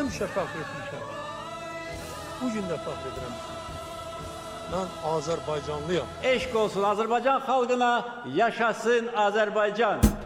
Həmişə fəxr etmişəm. Bugün də fəxr edirəm. Mən Azərbaycanlıyam. Eşq olsun Azərbaycan xalqına, yaşasın Azərbaycan.